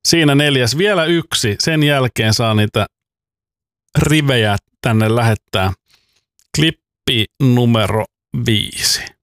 Siinä 4. Vielä 1. Sen jälkeen saa niitä rivejä tänne lähettää. Klippi numero 5.